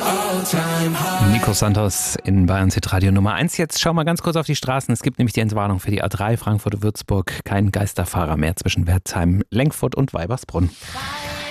Nico Santos in Bayern Radio Nummer 1. Jetzt schauen wir ganz kurz auf die Straßen. Es gibt nämlich die Entwarnung für die A3 Frankfurt-Würzburg. Kein Geisterfahrer mehr zwischen Wertheim, Lenkfurt und Weibersbrunn.